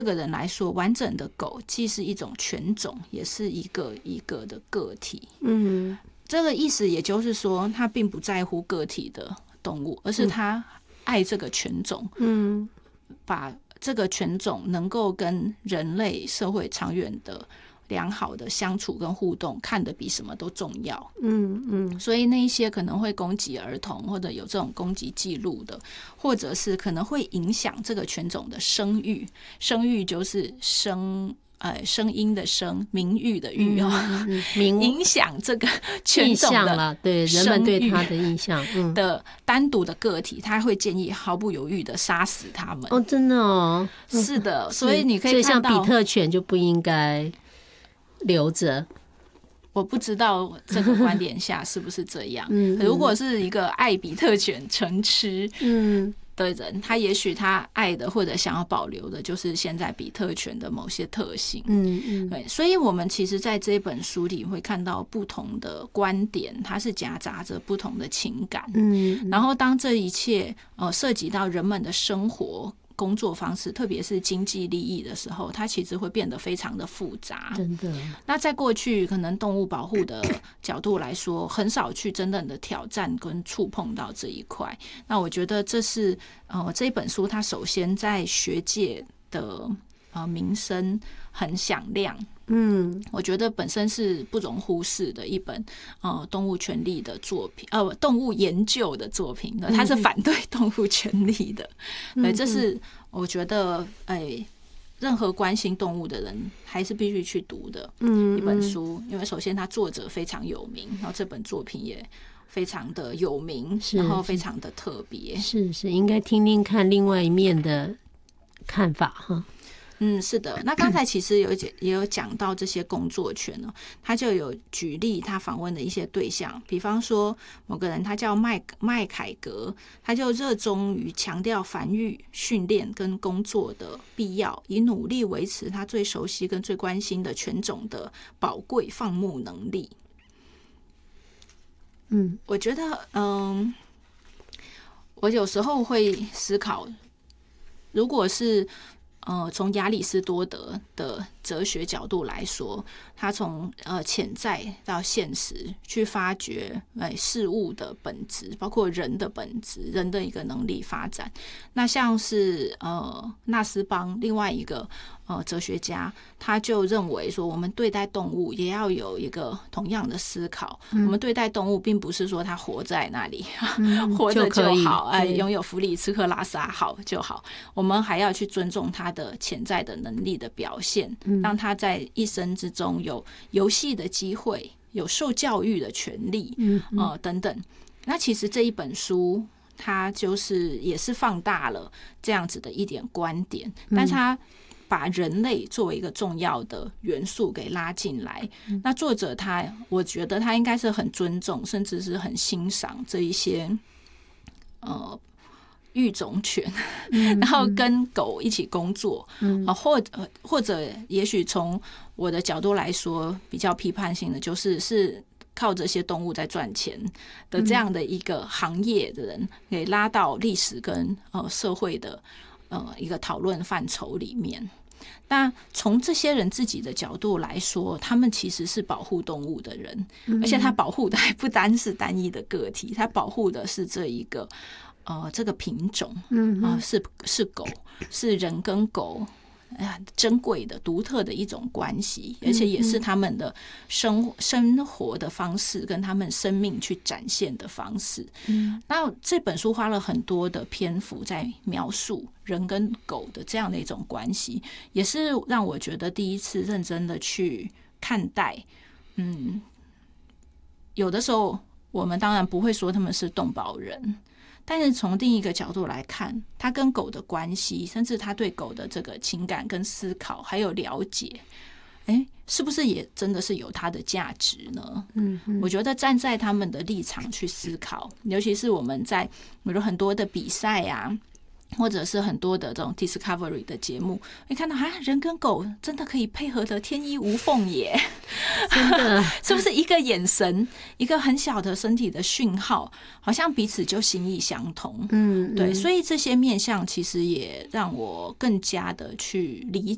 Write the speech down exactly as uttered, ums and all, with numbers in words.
个人来说，完整的狗既是一种犬种，也是一个一个的个体。嗯，这个意思也就是说，他并不在乎个体的动物，而是他爱这个犬种。嗯，把这个犬种能够跟人类社会长远的良好的相处跟互动看得比什么都重要。嗯嗯，所以那一些可能会攻击儿童或者有这种攻击记录的，或者是可能会影响这个犬种的声誉，声誉就是声呃声音的声，名誉的誉哦，嗯嗯、影响这个犬种的对人们对他的印象的单独的个体，他会建议毫不犹豫的杀死他们。 哦，真的哦， 是的，所以你可以看到， 所以像比特犬就不应该留着。 我不知道这个观点下是不是这样。嗯，如果是一个爱比特犬成痴的人，他也许他爱的或者想要保留的就是现在比特犬的某些特性。嗯嗯，对，所以我们其实在这本书里会看到不同的观点，它是夹杂着不同的情感。嗯，然后当这一切呃涉及到人们的生活工作方式，特别是经济利益的时候，它其实会变得非常的复杂。 真的。 那在过去可能动物保护的角度来说，很少去真正的挑战跟触碰到这一块。那我觉得这是呃这本书它首先在学界的呃名声很响亮。嗯，我觉得本身是不容忽视的一本呃动物权利的作品，呃，动物研究的作品，它是反对动物权利的。嗯、对，这是我觉得，哎，任何关心动物的人还是必须去读的一本书，因为首先它作者非常有名，然后这本作品也非常的有名，然后非常的特别。 是是，应该听听看另外一面的看法哈。 嗯，是的。那刚才其实有也有讲到这些工作权呢，他就有举例他访问的一些对象，比方说某个人他叫麦麦凯格，他就热衷于强调繁育、训练跟工作的必要，以努力维持他最熟悉跟最关心的犬种的宝贵放牧能力。嗯，我觉得，嗯，我有时候会思考，如果是呃，从亚里士多德的哲学角度来说，他从呃潜在到现实去发掘哎事物的本质，包括人的本质，人的一个能力发展。那像是呃纳斯邦另外一个呃哲学家，他就认为说，我们对待动物也要有一个同样的思考。嗯、我们对待动物，并不是说它活在那里，嗯、活着就好，哎，拥有福利吃喝拉撒好就好。我们还要去尊重它的潜在的能力的表现，让他在一生之中有游戏的机会，有受教育的权利，呃等等。那其实这一本书它就是也是放大了这样子的一点观点，但是它把人类作为一个重要的元素给拉进来。那作者他我觉得他应该是很尊重甚至是很欣赏这一些呃育种犬，然后跟狗一起工作，嗯、或者或者也许从我的角度来说，比较批判性的就是是靠这些动物在赚钱的这样的一个行业的人，给拉到历史跟呃社会的呃一个讨论范畴里面。那从这些人自己的角度来说，他们其实是保护动物的人，而且他保护的还不单是单一的个体，他保护的是这一个呃这个品种，嗯、呃、是是狗，是人跟狗珍贵的独特的一种关系，而且也是他们的生生活的方式跟他们生命去展现的方式。嗯，那这本书花了很多的篇幅在描述人跟狗的这样的一种关系，也是让我觉得第一次认真的去看待。嗯，有的时候我们当然不会说他们是动保人，但是从另一个角度来看，他跟狗的关系，甚至他对狗的这个情感跟思考还有了解，哎，是不是也真的是有它的价值呢？嗯，我觉得站在他们的立场去思考，尤其是我们在有很多的比赛啊，或者是很多的这种 Discovery 的节目，会看到啊，人跟狗真的可以配合得天衣无缝耶！ 真的， 是不是一个眼神，一个很小的身体的讯号，好像彼此就心意相通？嗯，对，所以这些面向其实也让我更加的去理